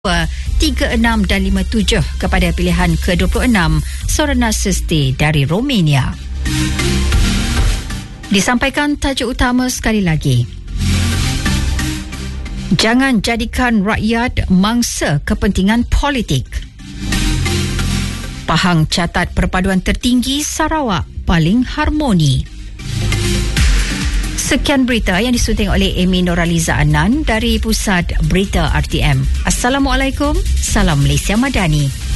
36 dan 57 kepada pilihan ke-26 Sorana Sesti dari Romania. Disampaikan tajuk utama sekali lagi. Jangan jadikan rakyat mangsa kepentingan politik. Pahang catat perpaduan tertinggi Sarawak paling harmoni. Sekian berita yang disunting oleh Amy Noraliza Anan dari Pusat Berita RTM. Assalamualaikum, salam Malaysia Madani.